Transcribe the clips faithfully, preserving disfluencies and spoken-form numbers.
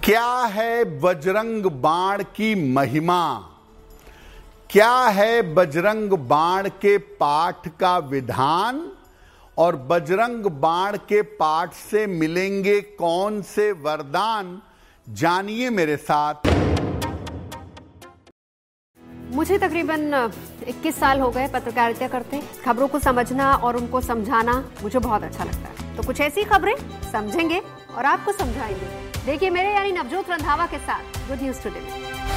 क्या है बजरंग बाण की महिमा? क्या है बजरंग बाण के पाठ का विधान? और बजरंग बाण के पाठ से मिलेंगे कौन से वरदान? जानिए मेरे साथ। मुझे तकरीबन इक्कीस साल हो गए पत्रकारिता करते। खबरों को समझना और उनको समझाना मुझे बहुत अच्छा लगता है। तो कुछ ऐसी खबरें समझेंगे और आपको समझाएंगे। देखिए मेरे यानी नवजोत रंधावा के साथ good news today.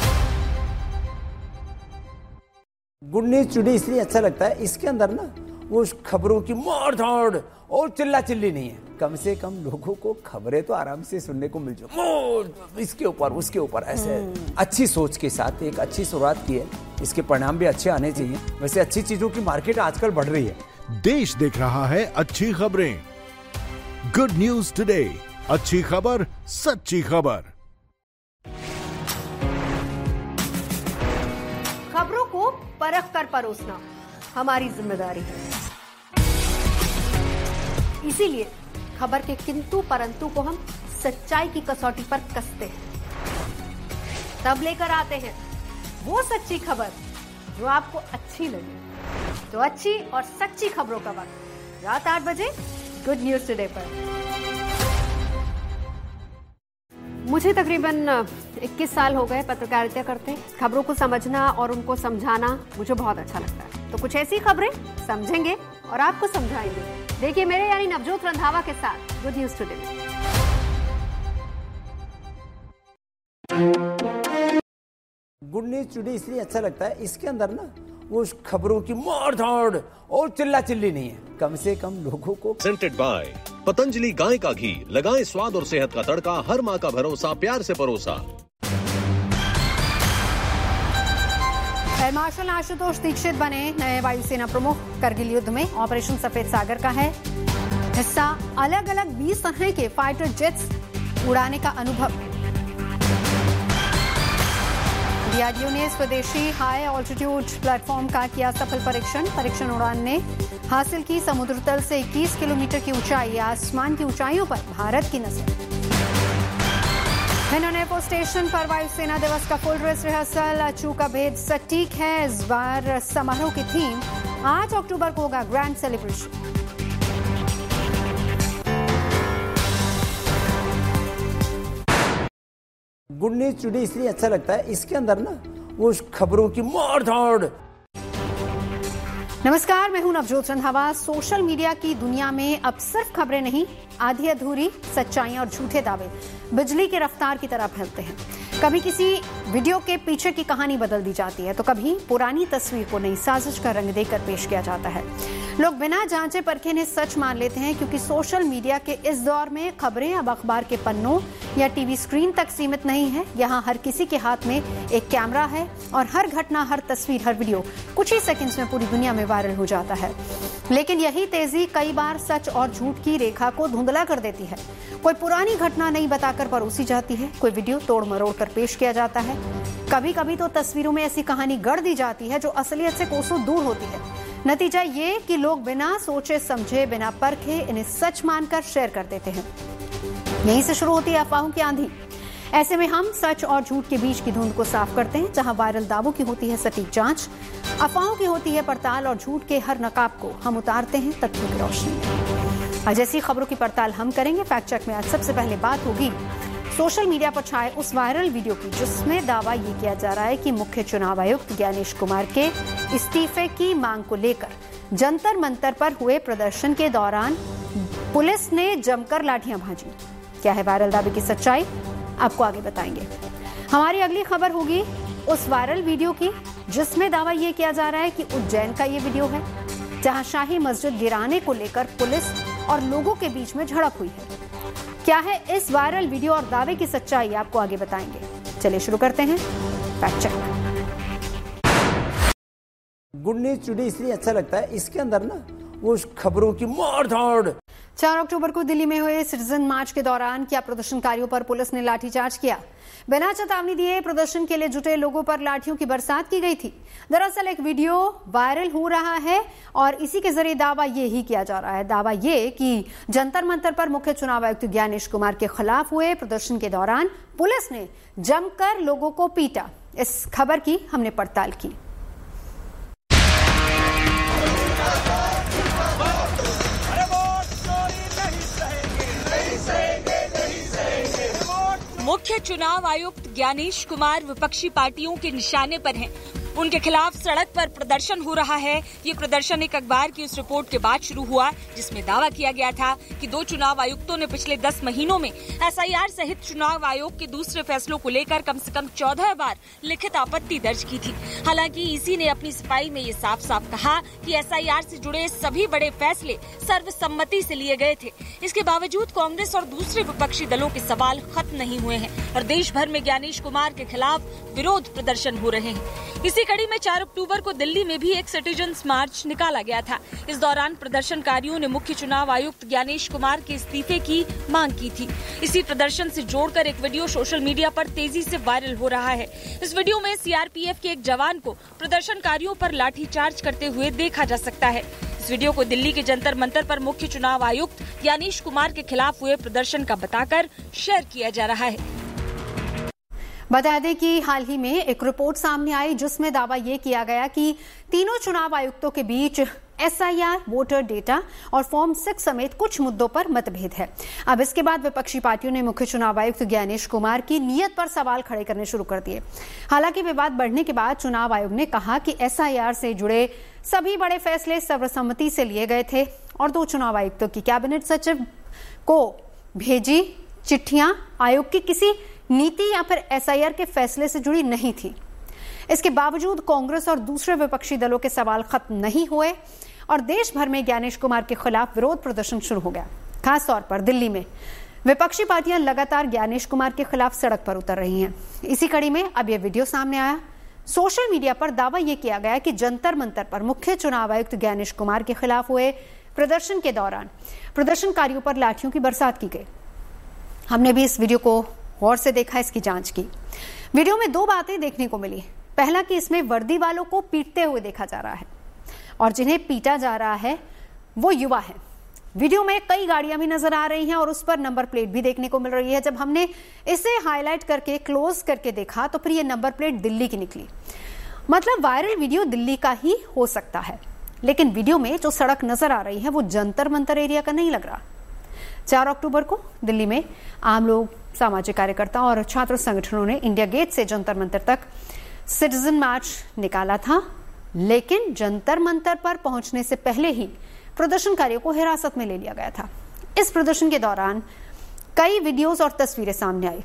Good news today इसलिए अच्छा लगता है, इसके अंदर ना वो खबरों की मार धाड़ और चिल्ला चिल्ली नहीं है। कम से कम लोगों को खबरें तो आराम से सुनने को मिल जाए, इसके ऊपर उसके ऊपर ऐसे अच्छी सोच के साथ एक अच्छी शुरुआत की है। इसके परिणाम भी अच्छे आने चाहिए। वैसे अच्छी चीजों की मार्केट आजकल बढ़ रही है। देश देख रहा है अच्छी खबरें। गुड न्यूज टुडे, अच्छी खबर सच्ची खबर। खबरों को परख कर परोसना हमारी जिम्मेदारी है। इसीलिए खबर के किंतु परंतु को हम सच्चाई की कसौटी पर कसते हैं, तब लेकर आते हैं वो सच्ची खबर जो आपको अच्छी लगे। तो अच्छी और सच्ची खबरों का वक्त रात आठ बजे गुड न्यूज टुडे पर। मुझे तकरीबन इक्कीस साल हो गए पत्रकारिता करते। खबरों को समझना और उनको समझाना मुझे बहुत अच्छा लगता है। तो कुछ ऐसी खबरें समझेंगे और आपको समझाएंगे। देखिए मेरे यानी नवजोत रंधावा के साथ good news today. Good news today इसलिए अच्छा लगता है, इसके अंदर ना वो खबरों की मार धाड़ और चिल्ला चिल्ली नहीं है। कम से कम लोगों को प्रेजेंटेड बाय पतंजलि गाय का घी। लगाएं स्वाद और सेहत का तड़का। हर माँ का भरोसा, प्यार से परोसा। एयर मार्शल आशुतोष दीक्षित बने नए वायुसेना प्रमुख। करगिल युद्ध में ऑपरेशन सफेद सागर का है हिस्सा। अलग अलग बीस तरह के फाइटर जेट्स उड़ाने का अनुभव। डीआरडीओ ने स्वदेशी हाई ऑल्टीट्यूड प्लेटफॉर्म का किया सफल परीक्षण। परीक्षण उड़ान ने हासिल की समुद्र तल से इक्कीस किलोमीटर की ऊंचाई। आसमान की ऊंचाइयों पर भारत की नजर। हिंडन एयरफोर्स स्टेशन पर वायुसेना दिवस का फुल ड्रेस रिहर्सल। अचू का भेद सटीक है। इस बार समारोह की थीम आठ अक्टूबर को होगा grand celebration. Good news today इसलिए अच्छा लगता है, इसके अंदर ना वो खबरों की मार धाड़। नमस्कार, मैं हूं नवजोत रंधावा। सोशल मीडिया की दुनिया में अब सिर्फ खबरें नहीं, आधी अधूरी सच्चाइयां और झूठे दावे बिजली की रफ्तार की तरह फैलते हैं। कभी किसी वीडियो के पीछे की कहानी बदल दी जाती है तो कभी पुरानी तस्वीर को नई साजिश का रंग देकर पेश किया जाता है। लोग बिना जांचे परखे इन्हें सच मान लेते हैं, क्योंकि सोशल मीडिया के इस दौर में खबरें अब अखबार के पन्नों या टीवी स्क्रीन तक सीमित नहीं है। यहाँ हर किसी के हाथ में एक कैमरा है और हर घटना, हर तस्वीर, हर वीडियो कुछ ही सेकंड्स में पूरी दुनिया में वायरल हो जाता है। लेकिन यही तेजी कई बार सच और झूठ की रेखा को धुंधला कर देती है। कोई पुरानी घटना नहीं बताकर परोसी जाती है, कोई वीडियो तोड़ मरोड़ कर पेश किया जाता है। कभी कभी तो तस्वीरों में ऐसी कहानी गढ़ दी जाती है जो असलियत से कोसों दूर होती है। नतीजा ये कि लोग बिना सोचे समझे, बिना परखे इन्हें सच मानकर शेयर कर देते हैं। यहीं से शुरू होती है अफवाहों की आंधी। ऐसे में हम सच और झूठ के बीच की धुंध को साफ करते हैं। जहां वायरल दावों की होती है सटीक जांच, अफवाहों की होती है पड़ताल और झूठ के हर नकाब को हम उतारते हैं तथ्यों की रोशनी में। आज ऐसी खबरों की पड़ताल हम करेंगे। फैक्ट चेक में आज सबसे पहले बात होगी सोशल मीडिया पर छाए उस वायरल वीडियो की जिसमें दावा ये किया जा रहा है कि मुख्य चुनाव आयुक्त ज्ञानेश कुमार के इस्तीफे की मांग को लेकर जंतर मंतर पर हुए प्रदर्शन के दौरान पुलिस ने जमकर लाठियां भांजी। क्या है वायरल दावे की सच्चाई, आपको आगे बताएंगे। हमारी अगली खबर होगी उस वायरल वीडियो की जिसमें दावा यह किया जा रहा है कि उज्जैन का ये वीडियो है, जहां शाही मस्जिद गिराने को लेकर पुलिस और लोगों के बीच में झड़प हुई है। क्या है इस वायरल वीडियो और दावे की सच्चाई, आपको आगे बताएंगे। चलिए शुरू करते हैं fact check. Good news today इसलिए अच्छा लगता है, इसके अंदर ना उस खबरों की मार धाड़। चार अक्टूबर को दिल्ली में हुए सिटीजन मार्च के दौरान क्या प्रदर्शनकारियों पर पुलिस ने लाठीचार्ज किया? बिना चेतावनी दिए प्रदर्शन के लिए जुटे लोगों पर लाठियों की बरसात की गई थी। दरअसल एक वीडियो वायरल हो रहा है और इसी के जरिए दावा ये ही किया जा रहा है दावा ये कि जंतर मंतर पर मुख्य चुनाव आयुक्त ज्ञानेश कुमार के खिलाफ हुए प्रदर्शन के दौरान पुलिस ने जमकर लोगों को पीटा। इस खबर की हमने पड़ताल की। मुख्य चुनाव आयुक्त ज्ञानेश कुमार विपक्षी पार्टियों के निशाने पर हैं। उनके खिलाफ सड़क पर प्रदर्शन हो रहा है। ये प्रदर्शन एक अखबार की उस रिपोर्ट के बाद शुरू हुआ जिसमें दावा किया गया था कि दो चुनाव आयुक्तों ने पिछले दस महीनों में एस आई आर सहित चुनाव आयोग के दूसरे फैसलों को लेकर कम से कम चौदह बार लिखित आपत्ति दर्ज की थी। हालांकि ईसी ने अपनी सफाई में ये साफ साफ कहा कि एस आई आर से जुड़े सभी बड़े फैसले सर्वसम्मति से लिए गए थे। इसके बावजूद कांग्रेस और दूसरे विपक्षी दलों के सवाल खत्म नहीं हुए हैं और देश भर में ज्ञानेश कुमार के खिलाफ विरोध प्रदर्शन हो रहे हैं। इसी कड़ी में चार अक्टूबर को दिल्ली में भी एक सिटीजन्स मार्च निकाला गया था। इस दौरान प्रदर्शनकारियों ने मुख्य चुनाव आयुक्त ज्ञानेश कुमार के इस्तीफे की मांग की थी। इसी प्रदर्शन से जोड़कर एक वीडियो सोशल मीडिया पर तेजी से वायरल हो रहा है। इस वीडियो में सी आर पी एफ के एक जवान को प्रदर्शनकारियों पर लाठीचार्ज करते हुए देखा जा सकता है। इस वीडियो को दिल्ली के जंतर मंतर पर मुख्य चुनाव आयुक्त ज्ञानेश कुमार के खिलाफ हुए प्रदर्शन का बताकर शेयर किया जा रहा है। बता दें कि हाल ही में एक रिपोर्ट सामने आई जिसमें दावा यह किया गया कि तीनों चुनाव आयुक्तों के बीच S I R, voter data और फॉर्म सिक्स समेत कुछ मुद्दों पर मतभेद है। अब इसके बाद विपक्षी पार्टियों ने मुख्य चुनाव आयुक्त ज्ञानेश कुमार की नीयत पर सवाल खड़े करने शुरू कर दिए। हालांकि विवाद बढ़ने के बाद चुनाव आयोग ने कहा कि एस आई आर से जुड़े सभी बड़े फैसले सर्वसम्मति से लिए गए थे और दो चुनाव आयुक्तों की कैबिनेट सचिव को भेजी चिट्ठियां आयोग की किसी नीति या फिर एस आई आर के फैसले से जुड़ी नहीं थी। इसके बावजूद कांग्रेस और दूसरे विपक्षी दलों के सवाल खत्म नहीं हुए और देश भर में ज्ञानेश कुमार के खिलाफ विरोध प्रदर्शन शुरू हो गया। खासतौर पर दिल्ली में विपक्षी पार्टियां लगातार ज्ञानेश कुमार के खिलाफ सड़क पर उतर रही हैं। इसी कड़ी में अब यह वीडियो सामने आया। सोशल मीडिया पर दावा यह किया गया कि जंतर मंतर पर मुख्य चुनाव आयुक्त ज्ञानेश कुमार के खिलाफ हुए प्रदर्शन के दौरान प्रदर्शनकारियों पर लाठियों की बरसात की गई। हमने भी इस वीडियो को गौर से देखा, इसकी जांच की। वीडियो में दो बातें देखने को मिली। पहला कि इसमें वर्दी वालों को पीटते हुए देखा जा रहा है और जिन्हें पीटा जा रहा है वो युवा है। वीडियो में कई गाड़ियां भी नजर आ रही हैं और उस पर नंबर प्लेट भी देखने को मिल रही है। जब हमने इसे हाईलाइट करके क्लोज करके देखा तो फिर ये नंबर प्लेट दिल्ली की निकली। मतलब वायरल वीडियो दिल्ली का ही हो सकता है, लेकिन वीडियो में जो सड़क नजर आ रही है वो जंतर मंतर एरिया का नहीं लग रहा। चार अक्टूबर को दिल्ली में आम लोग, सामाजिक कार्यकर्ता और छात्र संगठनों ने इंडिया गेट से जंतर मंतर तक सिटीजन मार्च निकाला था, लेकिन जंतर मंतर पर पहुंचने से पहले ही प्रदर्शनकारियों को हिरासत में ले लिया गया था। इस प्रदर्शन के दौरान कई वीडियोस और तस्वीरें सामने आई,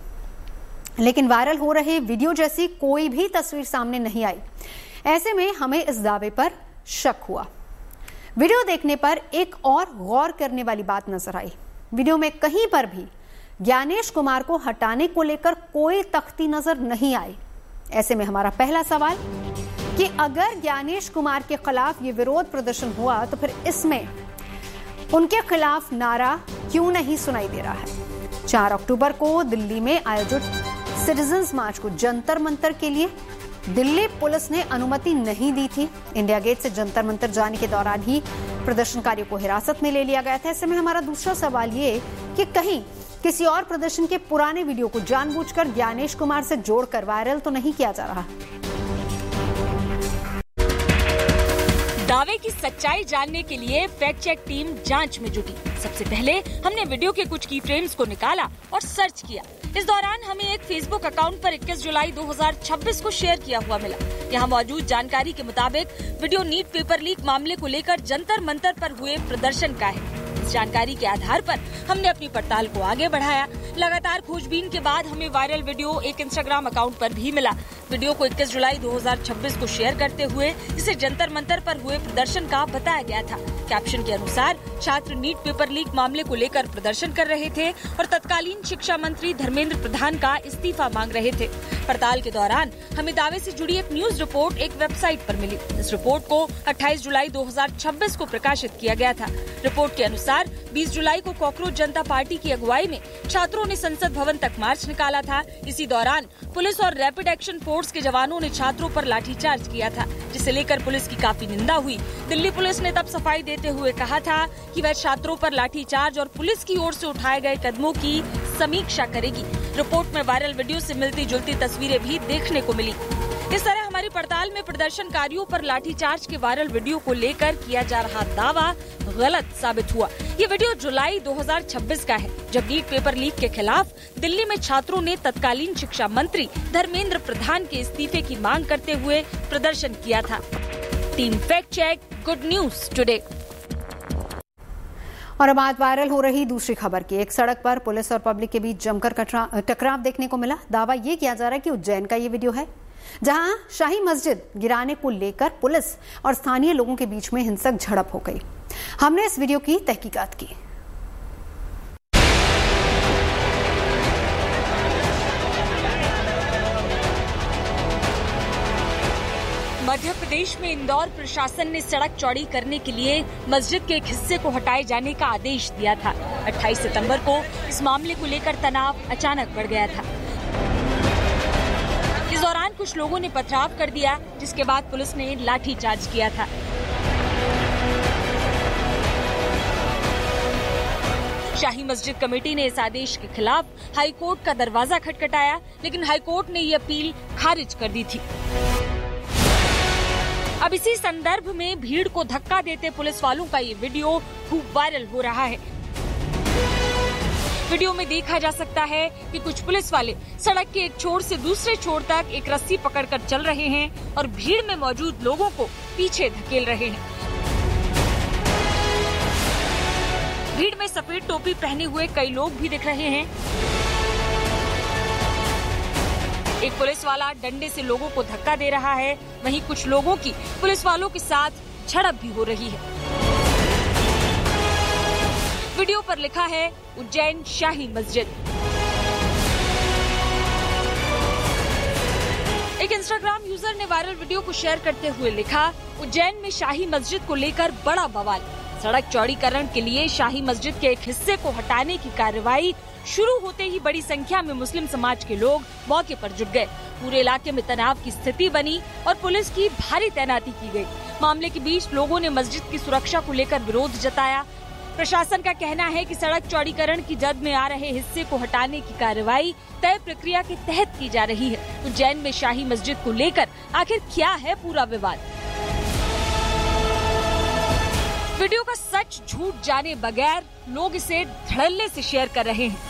लेकिन वायरल हो रहे वीडियो जैसी कोई भी तस्वीर सामने नहीं आई। ऐसे में हमें इस दावे पर शक हुआ। वीडियो देखने पर एक और गौर करने वाली बात नजर आई। वीडियो में कहीं पर भी ज्ञानेश कुमार को हटाने को लेकर कोई तख्ती नजर नहीं आई। ऐसे में हमारा पहला सवाल कि अगर ज्ञानेश कुमार के खिलाफ ये विरोध प्रदर्शन हुआ तो फिर इसमें उनके खिलाफ नारा क्यों नहीं सुनाई दे रहा है? चार अक्टूबर को दिल्ली में आयोजित सिटीजन्स मार्च को जंतर मंतर के लिए दिल्ली पुलिस ने अनुमति नहीं दी थी। इंडिया गेट से जंतर मंतर जाने के दौरान ही प्रदर्शनकारियों को हिरासत में ले लिया गया था। ऐसे में हमारा दूसरा सवाल ये कि कहीं किसी और प्रदर्शन के पुराने वीडियो को जानबूझकर ज्ञानेश कुमार से जोड़कर वायरल तो नहीं किया जा रहा? दावे की सच्चाई जानने के लिए फैक्ट चेक टीम जांच में जुटी। सबसे पहले हमने वीडियो के कुछ की फ्रेम्स को निकाला और सर्च किया। इस दौरान हमें एक फेसबुक अकाउंट पर इक्कीस जुलाई दो हज़ार छब्बीस को शेयर किया हुआ मिला। यहाँ मौजूद जानकारी के मुताबिक वीडियो नीट पेपर लीक मामले को लेकर जंतर मंतर पर हुए प्रदर्शन का है। इस जानकारी के आधार पर हमने अपनी पड़ताल को आगे बढ़ाया। लगातार खोजबीन के बाद हमें वायरल वीडियो एक इंस्टाग्राम अकाउंट पर भी मिला। वीडियो को इक्कीस जुलाई दो हज़ार छब्बीस को शेयर करते हुए इसे जंतर मंतर पर हुए प्रदर्शन का बताया गया था। कैप्शन के अनुसार छात्र नीट पेपर लीक मामले को लेकर प्रदर्शन कर रहे थे और तत्कालीन शिक्षा मंत्री धर्मेंद्र प्रधान का इस्तीफा मांग रहे थे। हड़ताल के दौरान हमें दावे से जुड़ी एक न्यूज रिपोर्ट एक वेबसाइट पर मिली। इस रिपोर्ट को अट्ठाईस जुलाई दो हज़ार छब्बीस को प्रकाशित किया गया था। रिपोर्ट के अनुसार बीस जुलाई को कॉकरोच जनता पार्टी की अगुवाई में छात्रों ने संसद भवन तक मार्च निकाला था। इसी दौरान पुलिस और रैपिड एक्शन फोर्स के जवानों ने छात्रों पर लाठीचार्ज किया था, जिसे लेकर पुलिस की काफी निंदा हुई। दिल्ली पुलिस ने तब सफाई देते हुए कहा था कि वह छात्रों पर लाठीचार्ज और पुलिस की ओर से उठाए गए कदमों की समीक्षा करेगी। रिपोर्ट में वायरल वीडियो से मिलती जुलती तस्वीरें भी देखने को मिली। इस तरह हमारी पड़ताल में प्रदर्शनकारियों पर लाठीचार्ज के वायरल वीडियो को लेकर किया जा रहा दावा गलत साबित हुआ। ये वीडियो जुलाई दो हज़ार छब्बीस का है, जब नीट पेपर लीक के खिलाफ दिल्ली में छात्रों ने तत्कालीन शिक्षा मंत्री धर्मेंद्र प्रधान के इस्तीफे की मांग करते हुए प्रदर्शन किया था। Team fact check, good news today. और अब आज वायरल हो रही दूसरी खबर की। एक सड़क पर पुलिस और पब्लिक के बीच जमकर टकराव देखने को मिला। दावा ये किया जा रहा है कि उज्जैन का ये वीडियो है, जहां शाही मस्जिद गिराने को लेकर पुलिस और स्थानीय लोगों के बीच में हिंसक झड़प हो गई। हमने इस वीडियो की तहकीकात की। मध्य प्रदेश में इंदौर प्रशासन ने सड़क चौड़ी करने के लिए मस्जिद के एक हिस्से को हटाए जाने का आदेश दिया था। अट्ठाईस सितंबर को इस मामले को लेकर तनाव अचानक बढ़ गया था। इस दौरान कुछ लोगों ने पथराव कर दिया, जिसके बाद पुलिस ने लाठीचार्ज किया था। शाही मस्जिद कमेटी ने इस आदेश के खिलाफ हाईकोर्ट का दरवाजा खटखटाया, लेकिन हाईकोर्ट ने ये अपील खारिज कर दी थी। अब इसी संदर्भ में भीड़ को धक्का देते पुलिस वालों का ये वीडियो खूब वायरल हो रहा है। वीडियो में देखा जा सकता है कि कुछ पुलिस वाले सड़क के एक छोर से दूसरे छोर तक एक रस्सी पकड़कर चल रहे हैं और भीड़ में मौजूद लोगों को पीछे धकेल रहे हैं। भीड़ में सफेद टोपी पहने हुए कई लोग भी दिख रहे हैं। एक पुलिस वाला डंडे से लोगों को धक्का दे रहा है, वहीं कुछ लोगों की पुलिस वालों के साथ झड़प भी हो रही है। वीडियो पर लिखा है उज्जैन शाही मस्जिद। एक इंस्टाग्राम यूजर ने वायरल वीडियो को शेयर करते हुए लिखा, उज्जैन में शाही मस्जिद को लेकर बड़ा बवाल। सड़क चौड़ीकरण के लिए शाही मस्जिद के एक हिस्से को हटाने की कार्रवाई शुरू होते ही बड़ी संख्या में मुस्लिम समाज के लोग मौके पर जुट गए। पूरे इलाके में तनाव की स्थिति बनी और पुलिस की भारी तैनाती की गई। मामले के बीच लोगों ने मस्जिद की सुरक्षा को लेकर विरोध जताया। प्रशासन का कहना है कि सड़क चौड़ीकरण की जद में आ रहे हिस्से को हटाने की कार्रवाई तय प्रक्रिया के तहत की जा रही है। उज्जैन में शाही मस्जिद को लेकर आखिर क्या है पूरा विवाद? वीडियो का सच झूठ जाने बगैर लोग इसे धड़ल्ले से शेयर कर रहे हैं।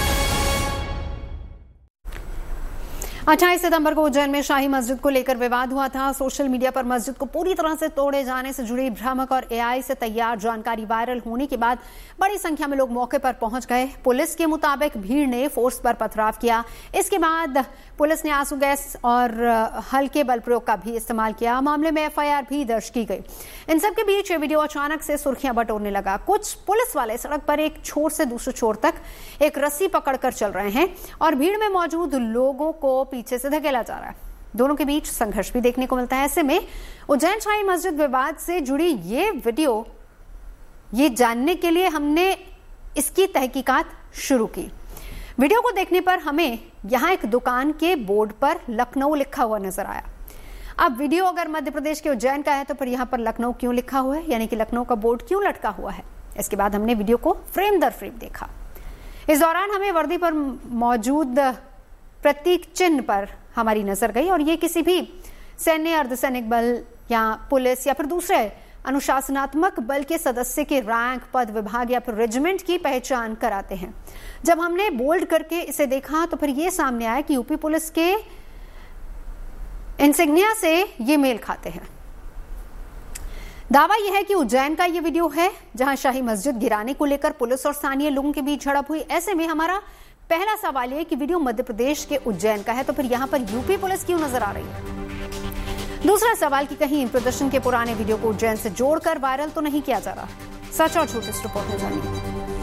अट्ठाईस सितंबर को उज्जैन में शाही मस्जिद को लेकर विवाद हुआ था। सोशल मीडिया पर मस्जिद को पूरी तरह से तोड़े जाने से जुड़ी भ्रामक और एआई से तैयार जानकारी वायरल होने के बाद बड़ी संख्या में लोग मौके पर पहुंच गए। पुलिस के मुताबिक भीड़ ने फोर्स पर पथराव किया। इसके बाद पुलिस ने आंसू गैस और हल्के बल प्रयोग का भी इस्तेमाल किया। मामले में एफआईआर भी दर्ज की गई। इन सबके बीच ये वीडियो अचानक से सुर्खियां बटोरने लगा। कुछ पुलिस वाले सड़क पर एक छोर से दूसरे छोर तक एक रस्सी पकड़कर चल रहे हैं और भीड़ में मौजूद लोगों को पीछे से धकेला जा रहा है। दोनों के बीच संघर्ष भी देखने को मिलता है। ऐसे में उज्जैन शाही मस्जिद विवाद से जुड़ी ये वीडियो, ये जानने के लिए हमने इसकी तहकीकात शुरू की। वीडियो को देखने पर हमें यहां एक दुकान के बोर्ड पर लखनऊ लिखा हुआ नजर आया। अब वीडियो अगर मध्य प्रदेश के उज्जैन का है तो फिर यहां पर लखनऊ क्यों लिखा हुआ है, यानी कि लखनऊ का बोर्ड क्यों लटका हुआ है? इसके बाद हमने वीडियो को फ्रेम दर फ्रेम देखा। इस दौरान हमें वर्दी पर मौजूद प्रतीक चिन्ह पर हमारी नजर गई और ये किसी भी सैन्य, अर्धसैनिक बल या पुलिस या फिर दूसरे अनुशासनात्मक बल के सदस्य के रैंक, पद, विभाग या फिर रेजिमेंट की पहचान कराते हैं। जब हमने बोल्ड करके इसे देखा तो फिर ये सामने आया कि यूपी पुलिस के इंसिग्निया से ये मेल खाते हैं। दावा यह है कि उज्जैन का ये वीडियो है जहां शाही मस्जिद गिराने को लेकर पुलिस और स्थानीय लोगों के बीच झड़प हुई। ऐसे में हमारा पहला सवाल यह कि वीडियो मध्य प्रदेश के उज्जैन का है तो फिर यहां पर यूपी पुलिस क्यों नजर आ रही है? दूसरा सवाल कि कहीं प्रदर्शन के पुराने वीडियो को उज्जैन से जोड़कर वायरल तो नहीं किया जा रहा। सच और झूठ इस रिपोर्ट में जानिए।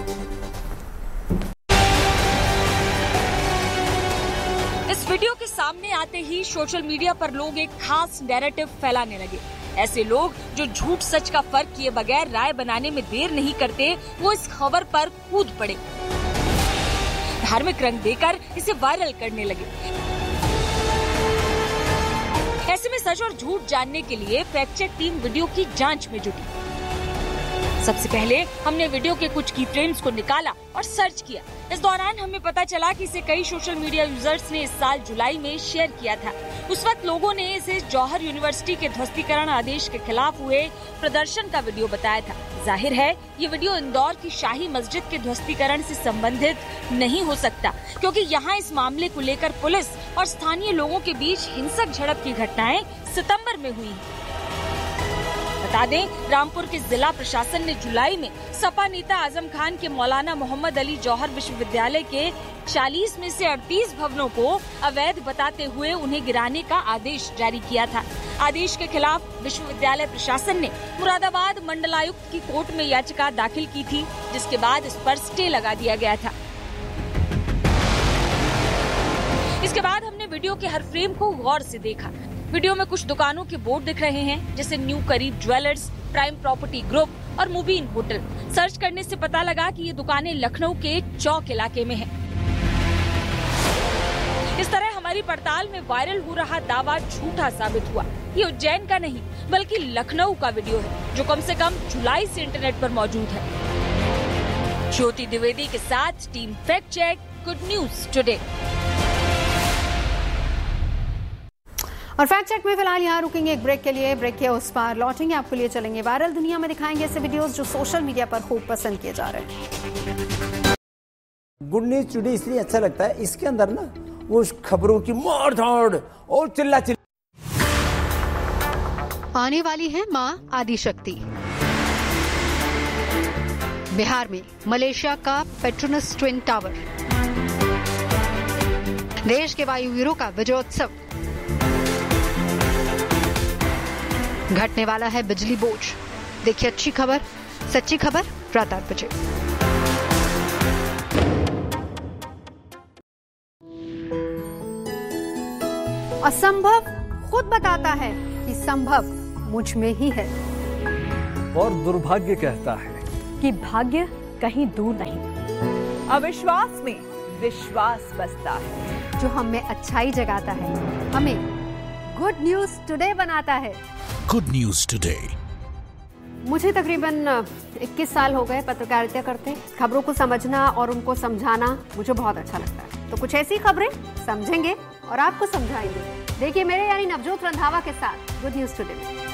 इस वीडियो के सामने आते ही सोशल मीडिया पर लोग एक खास नैरेटिव फैलाने लगे। ऐसे लोग जो झूठ सच का फर्क किए बगैर राय बनाने में देर नहीं करते, वो इस खबर पर कूद पड़े, धार्मिक रंग देकर इसे वायरल करने लगे। ऐसे में सच और झूठ जानने के लिए फैक्ट चेक टीम वीडियो की जांच में जुटी। सबसे पहले हमने वीडियो के कुछ की फ्रेम्स को निकाला और सर्च किया। इस दौरान हमें पता चला कि इसे कई सोशल मीडिया यूजर्स ने इस साल जुलाई में शेयर किया था। उस वक्त लोगों ने इसे जौहर यूनिवर्सिटी के ध्वस्तीकरण आदेश के खिलाफ हुए प्रदर्शन का वीडियो बताया था। जाहिर है ये वीडियो इंदौर की शाही मस्जिद के ध्वस्तीकरण से संबंधित नहीं हो सकता, क्योंकि यहाँ इस मामले को लेकर पुलिस और स्थानीय लोगों के बीच हिंसक झड़प की घटनाएं सितंबर में हुई। बता दें, रामपुर के जिला प्रशासन ने जुलाई में सपा नेता आजम खान के मौलाना मोहम्मद अली जौहर विश्वविद्यालय के चालीस में से अड़तीस भवनों को अवैध बताते हुए उन्हें गिराने का आदेश जारी किया था। आदेश के खिलाफ विश्वविद्यालय प्रशासन ने मुरादाबाद मंडलायुक्त की कोर्ट में याचिका दाखिल की थी, जिसके बाद इस पर स्टे लगा दिया गया था। इसके बाद हमने वीडियो के हर फ्रेम को गौर से देखा। वीडियो में कुछ दुकानों के बोर्ड दिख रहे हैं, जैसे न्यू करीब ज्वेलर्स, प्राइम प्रॉपर्टी ग्रुप और मुबीन होटल। सर्च करने से पता लगा कि ये दुकानें लखनऊ के चौक इलाके में हैं। इस तरह हमारी पड़ताल में वायरल हो रहा दावा झूठा साबित हुआ। ये उज्जैन का नहीं बल्कि लखनऊ का वीडियो है, जो कम से कम जुलाई से इंटरनेट पर मौजूद है। ज्योति द्विवेदी के साथ team fact check, good news today. और फैक्ट चेक में फिलहाल यहाँ रुकेंगे एक ब्रेक के लिए। ब्रेक के उस पार लौटेंगे, आपके लिए चलेंगे वायरल दुनिया में, दिखाएंगे ऐसे वीडियोस जो सोशल मीडिया पर खूब पसंद किए जा रहे हैं। गुड न्यूज टुडे इसलिए अच्छा लगता है, इसके अंदर ना वो खबरों की मार धाड़ और चिल्ला चिल्ला। आने वाली है मां आदिशक्ति। बिहार में मलेशिया का पेट्रोनस ट्विन टावर, देश के वायुवीरों का विजयोत्सव, घटने वाला है बिजली बोझ। देखिए अच्छी खबर, सच्ची खबर रात आठ बजे। असंभव खुद बताता है कि संभव मुझ में ही है, और दुर्भाग्य कहता है कि भाग्य कहीं दूर नहीं। अविश्वास में विश्वास बसता है, जो हम में अच्छाई जगाता है, हमें गुड न्यूज टुडे बनाता है। Good news today. मुझे तकरीबन इक्कीस साल हो गए पत्रकारिता करते। खबरों को समझना और उनको समझाना मुझे बहुत अच्छा लगता है। तो कुछ ऐसी खबरें समझेंगे और आपको समझाएंगे। देखिए मेरे यानी नवजोत रंधावा के साथ गुड न्यूज टुडे में।